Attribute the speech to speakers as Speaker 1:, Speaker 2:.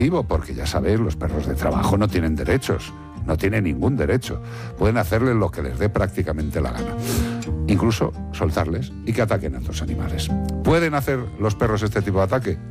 Speaker 1: porque ya sabéis, los perros de trabajo no tienen derechos, no tienen ningún derecho. Pueden hacerles lo que les dé prácticamente la gana. Incluso soltarles y que ataquen a otros animales. ¿Pueden hacer los perros este tipo de ataque?